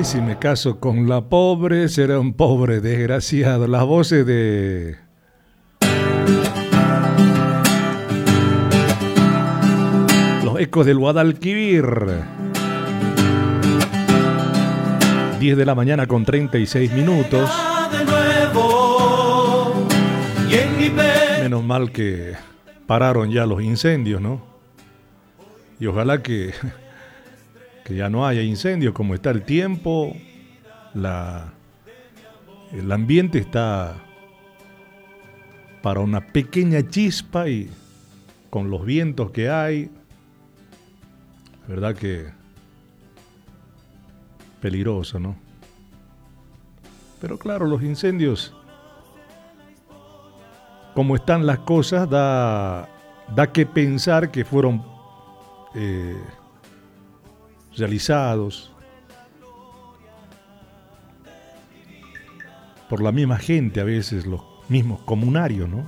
Y si me caso con la pobre, será un pobre desgraciado. Las voces de los ecos del Guadalquivir. 10 de la mañana con 36 minutos. Menos mal que pararon ya los incendios, ¿no? Y ojalá que ya no haya incendios. Como está el tiempo, el ambiente está para una pequeña chispa, y con los vientos que hay, verdad que peligroso, ¿no? Pero claro, los incendios, como están las cosas, da que pensar que fueron realizados por la misma gente, a veces los mismos comunarios, ¿no?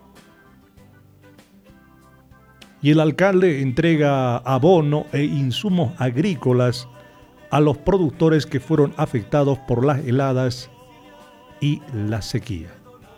Y el alcalde entrega abono e insumos agrícolas a los productores que fueron afectados por las heladas y la sequía.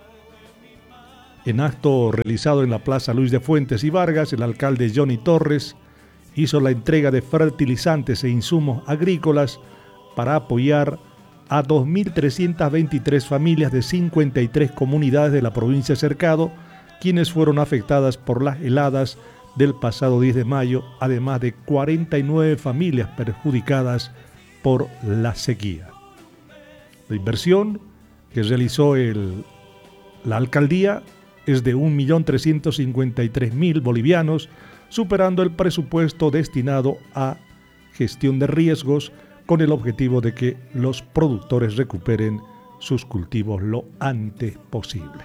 En acto realizado en la Plaza Luis de Fuentes y Vargas, el alcalde Johnny Torres hizo la entrega de fertilizantes e insumos agrícolas para apoyar a 2.323 familias de 53 comunidades de la provincia de Cercado, quienes fueron afectadas por las heladas del pasado 10 de mayo, además de 49 familias perjudicadas por la sequía. La inversión que realizó la alcaldía es de 1.353.000 bolivianos, superando el presupuesto destinado a gestión de riesgos, con el objetivo de que los productores recuperen sus cultivos lo antes posible.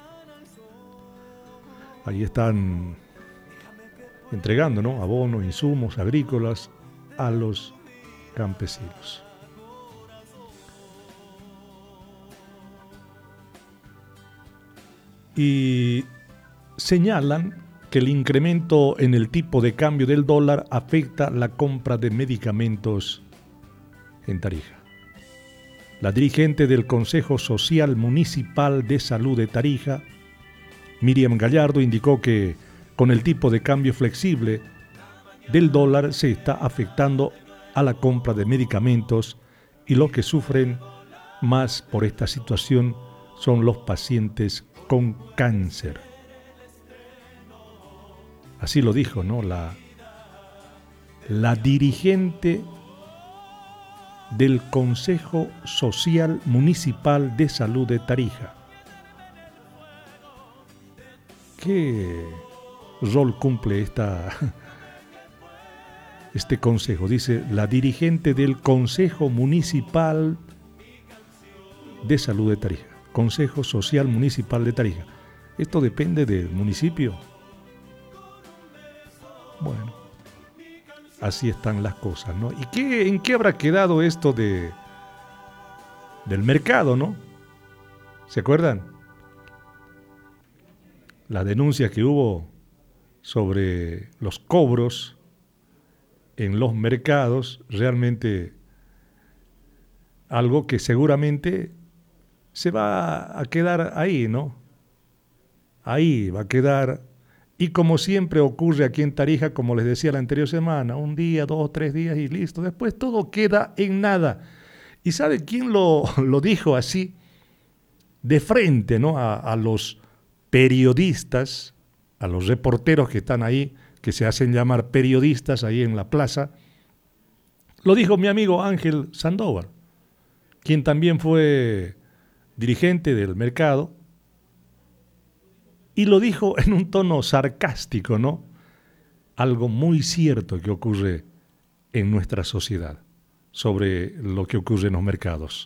Ahí están entregando, ¿no?, abonos, insumos agrícolas a los campesinos. Y señalan que el incremento en el tipo de cambio del dólar afecta la compra de medicamentos en Tarija. La dirigente del Consejo Social Municipal de Salud de Tarija, Miriam Gallardo, indicó que con el tipo de cambio flexible del dólar se está afectando a la compra de medicamentos, y los que sufren más por esta situación son los pacientes con cáncer. Así lo dijo, ¿no?, la dirigente del Consejo Social Municipal de Salud de Tarija. ¿Qué rol cumple este consejo? Dice la dirigente del Consejo Municipal de Salud de Tarija. Consejo Social Municipal de Tarija. Esto depende del municipio. Bueno, así están las cosas, ¿no? ¿Y en qué habrá quedado esto del mercado, no? ¿Se acuerdan? Las denuncias que hubo sobre los cobros en los mercados, realmente algo que seguramente se va a quedar ahí, ¿no? Ahí va a quedar. Y como siempre ocurre aquí en Tarija, como les decía la anterior semana, un día, 2, 3 días y listo. Después todo queda en nada. ¿Y sabe quién lo dijo así de frente, ¿no?, a los periodistas, a los reporteros que están ahí, que se hacen llamar periodistas ahí en la plaza? Lo dijo mi amigo Ángel Sandoval, quien también fue dirigente del mercado, y lo dijo en un tono sarcástico, ¿no? Algo muy cierto que ocurre en nuestra sociedad sobre lo que ocurre en los mercados.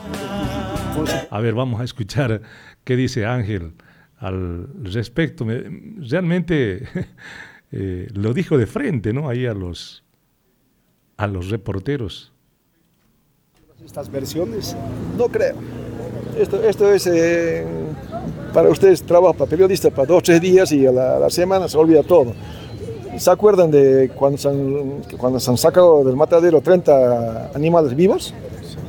A ver, vamos a escuchar qué dice Ángel al respecto. Realmente lo dijo de frente, ¿no?, ahí a los reporteros. Estas versiones, no creo. Esto es para ustedes trabajo para periodistas para 2 o 3 días y a la semana se olvida todo. ¿Se acuerdan de cuando se han sacado del matadero 30 animales vivos?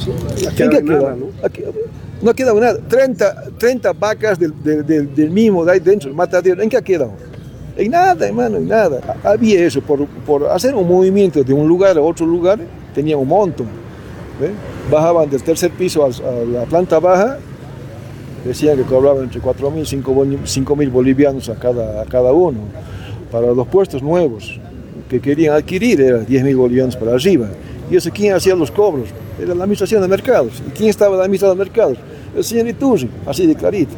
¿En qué ha quedado? No ha quedado nada. 30 vacas del mismo de ahí dentro, el matadero. ¿En qué ha quedado? En nada, hermano, en nada. Había eso, por hacer un movimiento de un lugar a otro lugar, tenía un montón. ¿Ve? Bajaban del tercer piso a la planta baja, decían que cobraban entre 4.000 y 5.000 bolivianos a cada uno. Para los puestos nuevos que querían adquirir era 10.000 bolivianos para arriba. Y eso, ¿quién hacía los cobros? Era la administración de mercados. ¿Y quién estaba en la administración de mercados? El señor Iturri, así de clarito.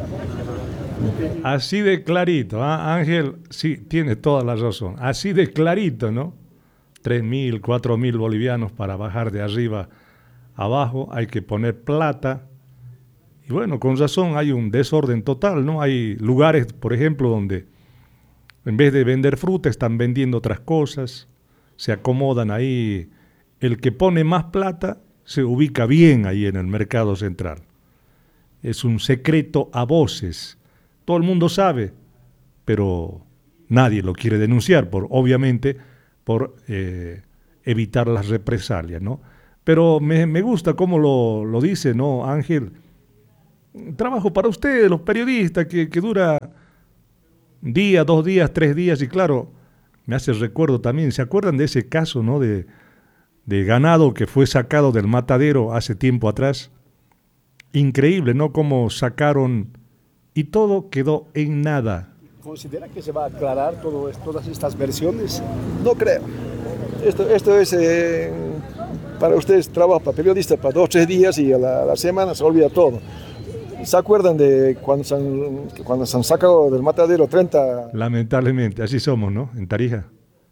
Así de clarito, ¿eh? Ángel, sí, tiene toda la razón. Así de clarito, ¿no? 3.000, 4.000 bolivianos para bajar de arriba a abajo. Hay que poner plata. Y bueno, con razón hay un desorden total, ¿no? Hay lugares, por ejemplo, donde en vez de vender fruta están vendiendo otras cosas. Se acomodan ahí. El que pone más plata se ubica bien ahí en el mercado central. Es un secreto a voces. Todo el mundo sabe, pero nadie lo quiere denunciar, obviamente por evitar las represalias, ¿no? Pero me gusta cómo lo dice, ¿no, Ángel? Trabajo para ustedes, los periodistas, que dura un día, 2 días, 3 días, y claro, me hace recuerdo también, ¿se acuerdan de ese caso, ¿no? De ganado que fue sacado del matadero hace tiempo atrás. Increíble, ¿no? Cómo sacaron y todo quedó en nada. ¿Considera que se va a aclarar todas estas versiones? No creo. Esto es para ustedes trabajo para periodistas para 2 o 3 días y a la semana se olvida todo. ¿Se acuerdan de cuando se han sacado del matadero 30? Lamentablemente, así somos, ¿no? En Tarija.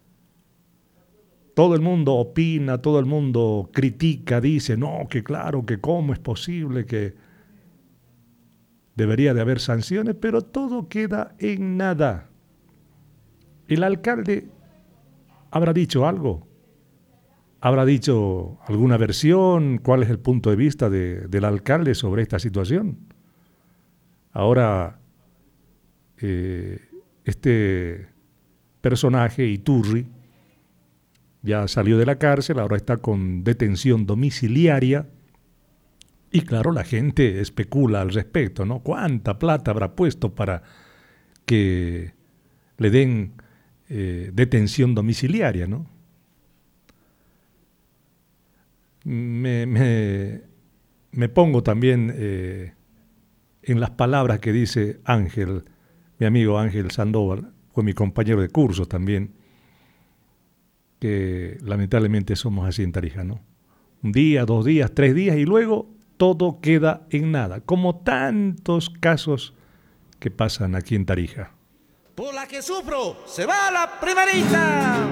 Todo el mundo opina, todo el mundo critica, dice, no, que claro, que cómo es posible, que debería de haber sanciones, pero todo queda en nada. El alcalde habrá dicho algo, habrá dicho alguna versión, cuál es el punto de vista del alcalde sobre esta situación. Ahora, este personaje, Iturri, ya salió de la cárcel, ahora está con detención domiciliaria. Y claro, la gente especula al respecto, ¿no? ¿Cuánta plata habrá puesto para que le den detención domiciliaria, ¿no? Me pongo también en las palabras que dice Ángel, mi amigo Ángel Sandoval, fue mi compañero de curso también, que lamentablemente somos así en Tarija, ¿no? 1 día, 2 días, 3 días y luego todo queda en nada, como tantos casos que pasan aquí en Tarija. Por la que sufro, se va la primerita.